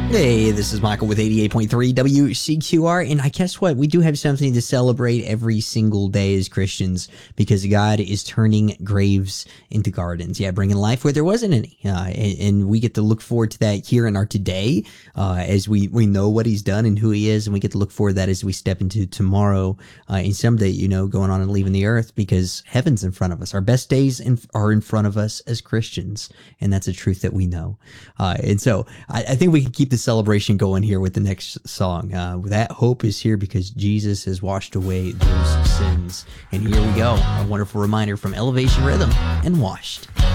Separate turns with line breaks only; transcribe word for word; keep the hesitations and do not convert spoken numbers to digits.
Hey, this is Michael with eighty-eight point three W C Q R, and I guess what? We do have something to celebrate every single day as Christians, because God is turning graves into gardens. Yeah, bringing life where there wasn't any. Uh, and, and we get to look forward to that here in our today, uh, as we, we know what he's done and who he is, and we get to look forward to that as we step into tomorrow uh, and someday, you know, going on and leaving the earth, because heaven's in front of us. Our best days in, are in front of us as Christians, and that's a truth that we know. Uh, and so I, I think we can keep the celebration going here with the next song. Uh, that hope is here because Jesus has washed away those sins. And here we go, a wonderful reminder from Elevation Rhythm and Washed.